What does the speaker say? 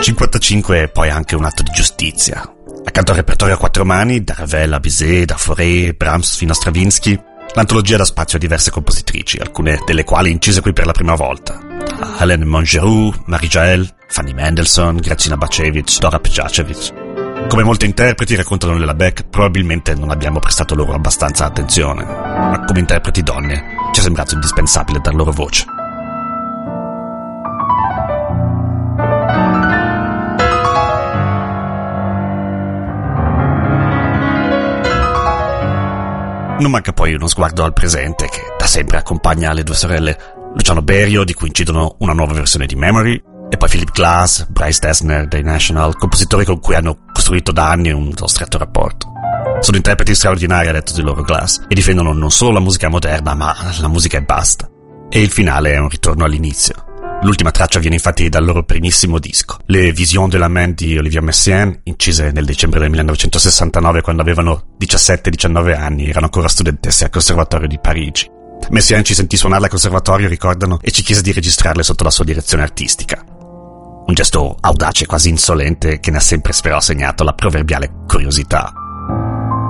55 è poi anche un atto di giustizia. Accanto al repertorio a quattro mani, da Ravel a Bizet, da Fauré, Brahms fino a Stravinsky, l'antologia dà spazio a diverse compositrici, alcune delle quali incise qui per la prima volta. Hélène Montgeroux, Marie Jael, Fanny Mendelssohn, Grazina Bacevic, Dora Pejacevic. Come molti interpreti, raccontano Léla Becq, probabilmente non abbiamo prestato loro abbastanza attenzione, ma come interpreti donne ci è sembrato indispensabile dar loro voce. Non manca poi uno sguardo al presente che da sempre accompagna le due sorelle Luciano Berio, di cui incidono una nuova versione di Memory, e poi Philip Glass, Bryce Dessner dei National, compositori con cui hanno costruito da anni un stretto rapporto. Sono interpreti straordinari, ha detto di loro Glass, e difendono non solo la musica moderna, ma la musica e basta. E il finale è un ritorno all'inizio. L'ultima traccia viene infatti dal loro primissimo disco, Le Visions de la Main di Olivier Messiaen, incise nel dicembre del 1969 quando avevano 17-19 anni, erano ancora studentesse al Conservatorio di Parigi. Messiaen ci sentì suonarla al conservatorio, ricordano, e ci chiese di registrarle sotto la sua direzione artistica. Un gesto audace, quasi insolente, che ne ha sempre però segnato la proverbiale curiosità.